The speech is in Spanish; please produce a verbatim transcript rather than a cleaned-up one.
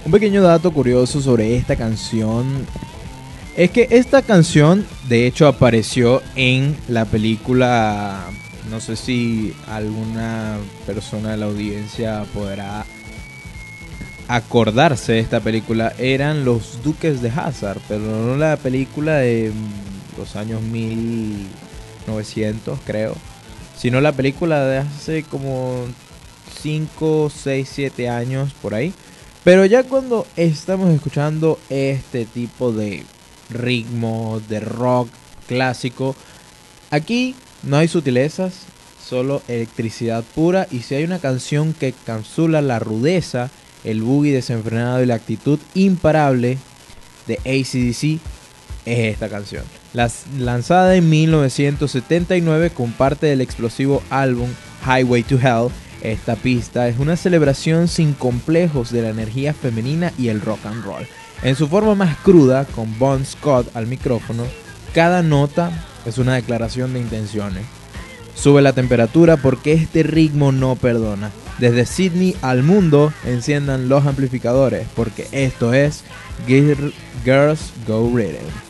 Un pequeño dato curioso sobre esta canción es que esta canción de hecho apareció en la película, no sé si alguna persona de la audiencia podrá acordarse de esta película, eran Los Duques de Hazzard, pero no la película de los años mil novecientos creo, sino la película de hace como cinco, seis, siete años por ahí. Pero ya cuando estamos escuchando este tipo de ritmo de rock clásico, aquí no hay sutilezas, solo electricidad pura. Y si hay una canción que encapsula la rudeza, el boogie desenfrenado y la actitud imparable de A C D C, es esta canción. Las, lanzada en mil novecientos setenta y nueve con parte del explosivo álbum Highway to Hell, esta pista es una celebración sin complejos de la energía femenina y el rock and roll. En su forma más cruda, con Bon Scott al micrófono, cada nota es una declaración de intenciones. Sube la temperatura porque este ritmo no perdona. Desde Sydney al mundo, enciendan los amplificadores porque esto es Girls Go Rhythm.